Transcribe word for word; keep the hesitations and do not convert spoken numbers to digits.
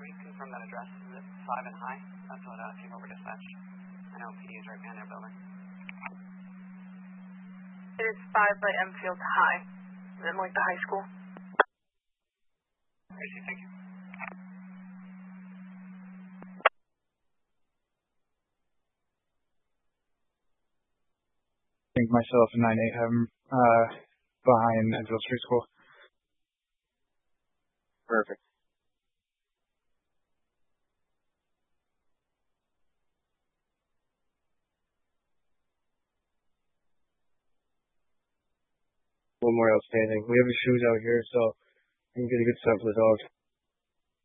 just confirm that address? Is it five and High? That's what uh, came over dispatch. I know P D is right behind their building. It is five by Enfield High. Is it like the high school? I see, thank you. I think myself and nine eight have him uh, behind Enfield Street School. Perfect. One more outstanding. We have his shoes out here, so we can get a good scent for the dog.